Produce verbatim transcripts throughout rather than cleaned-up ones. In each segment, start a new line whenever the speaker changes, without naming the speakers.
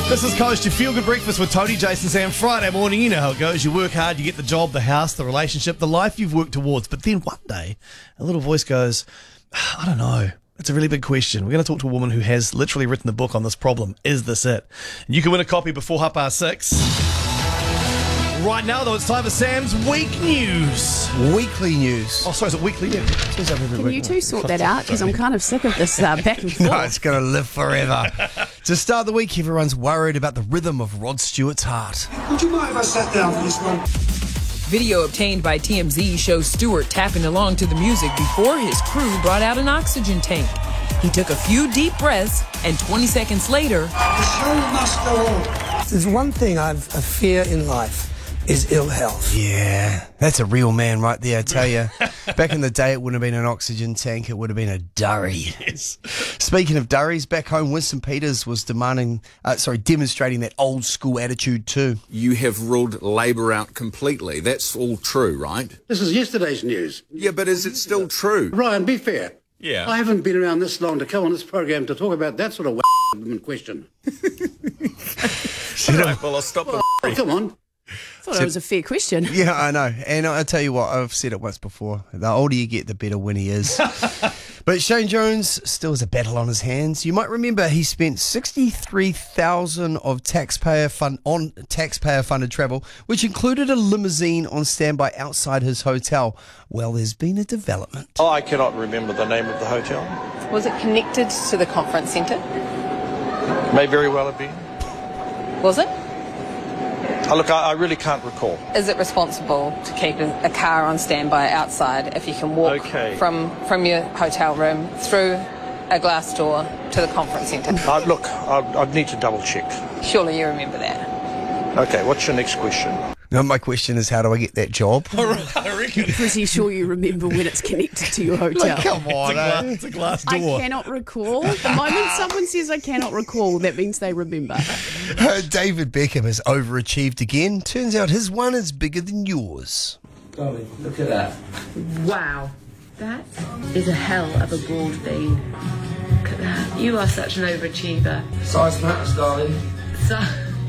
This is Coast, your feel-good breakfast with Tony, Jason, Sam. Friday morning, you know how it goes. You work hard, you get the job, the house, the relationship, the life you've worked towards. But then one day, a little voice goes, I don't know. It's a really big question. We're going to talk to a woman who has literally written the book on this problem. Is this it? And you can win a copy before half past six. Right now, though, it's time for Sam's Week News.
Weekly news.
Oh, sorry, is it weekly news?
Can you two sort that out? Because I'm kind of sick of this uh, back and forth.
No, it's going to live forever. To start the week, everyone's worried about the rhythm of Rod Stewart's heart.
Would you mind if I sat down for this one?
Video obtained by T M Z shows Stewart tapping along to the music before his crew brought out an oxygen tank. He took a few deep breaths, and twenty seconds later...
The show must go on.
There's one thing I've a fear in life, is ill health.
Yeah, that's a real man right there, I tell you. Back in the day, it wouldn't have been an oxygen tank, it would have been a durry.
Yes.
Speaking of durries, back home, Winston Peters was demanding, uh, sorry, demonstrating that old school attitude too.
You have ruled Labour out completely. That's all true, right?
This is yesterday's news.
Yeah, but is it still true?
Ryan, be fair.
Yeah.
I haven't been around this long to come on this program to talk about that sort of question.
All right, well, I'll stop.
Oh, come on.
I thought it was a fair question.
Yeah, I know. And I'll tell you what, I've said it once before. The older you get, the better Winnie is. But Shane Jones still has a battle on his hands. You might remember he spent sixty-three thousand dollars of taxpayer fund on taxpayer-funded travel, which included a limousine on standby outside his hotel. Well, there's been a development.
Oh, I cannot remember the name of the hotel.
Was it connected to the conference centre?
May very well have been.
Was it?
Oh, look, I, I really can't recall.
Is it responsible to keep a, a car on standby outside if you can walk
Okay.
from, from your hotel room through a glass door to the conference centre?
Uh, look, I, I'd need to double check.
Surely you remember that.
Okay, what's your next question?
Now, my question is, how do I get that job?
I reckon.
Pretty sure you remember when it's connected to your hotel.
Come on,
It's a,
eh?
gla- it's a glass
I
door.
cannot recall. The moment someone says I cannot recall, that means they remember.
Uh, David Beckham has overachieved again. Turns out his one is bigger than yours.
Darling, look at that.
Wow, that is a hell of a broad bean. Look at that. You are such an overachiever.
Size matters, darling.
So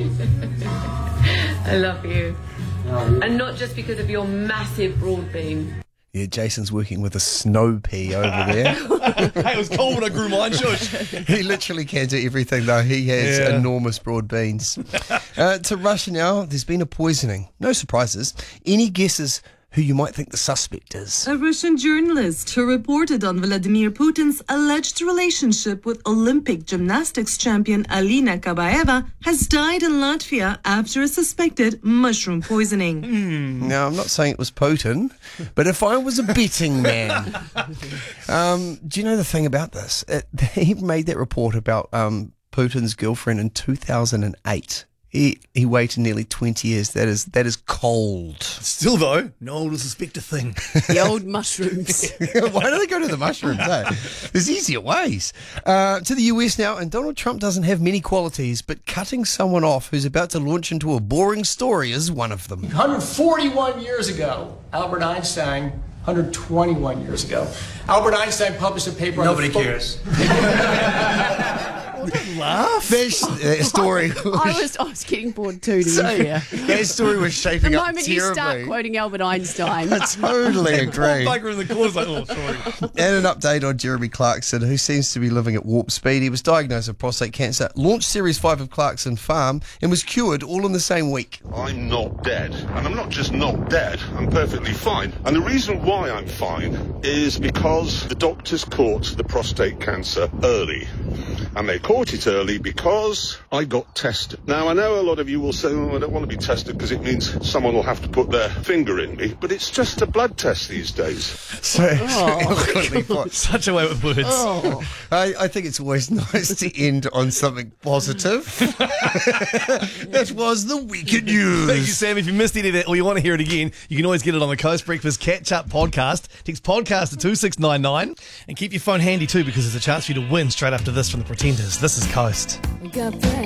I love you. And not just because of your massive broad bean.
Yeah, Jason's working with a snow pea over there.
Hey, it was cold when I grew mine, shush.
He literally can do everything, though. He has
Yeah.
enormous broad beans. Uh, to Russia now, there's been a poisoning. No surprises. Any guesses who you might think the suspect is?
A Russian journalist who reported on Vladimir Putin's alleged relationship with Olympic gymnastics champion Alina Kabaeva has died in Latvia after a suspected mushroom poisoning.
Mm. Now, I'm not saying it was Putin, but if I was a betting man, um, do you know the thing about this? It, he made that report about um, Putin's girlfriend in two thousand eight. He he waited nearly twenty years. That is that is cold.
Still, though, no one will suspect a thing.
The old mushrooms.
Why do they go to the mushrooms? Eh? There's easier ways. Uh, to the U S now, and Donald Trump doesn't have many qualities, but cutting someone off who's about to launch into a boring story is one of them.
one hundred forty-one years ago, Albert Einstein, one hundred twenty-one years ago, Albert Einstein published a paper on
Nobody
the...
cares.
Laugh. That, that story.
I was I was getting bored too, to be fair.
That story was shaping
The
up
moment you
terribly.
start quoting Albert Einstein.
I totally agree.
Poor bugger in the corner's like, oh, sorry.
And an update on Jeremy Clarkson, who seems to be living at warp speed. He was diagnosed with prostate cancer, launched Series five of Clarkson Farm, and was cured all in the same week.
I'm not dead. And I'm not just not dead, I'm perfectly fine. And the reason why I'm fine is because the doctors caught the prostate cancer early. And they caught it early because I got tested. Now, I know a lot of you will say, oh, I don't want to be tested because it means someone will have to put their finger in me. But it's just a blood test these days.
So,
Oh.
Such a way with words.
Oh.
I, I think it's always nice to end on something positive. That was the weekend news.
Thank you, Sam. If you missed any of that or you want to hear it again, you can always get it on the Coast Breakfast Catch Up podcast. Text podcast to two six nine nine and keep your phone handy too, because there's a chance for you to win straight after this from the Pretenders. This is Coast.
Got